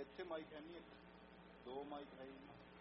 ਇੱਥੇ ਮਾਈਕ ਹੈ ਨਹੀਂ, ਇੱਕ ਦੋ ਮਾਈਕ ਹੈ ਹੀ ਨਹੀਂ।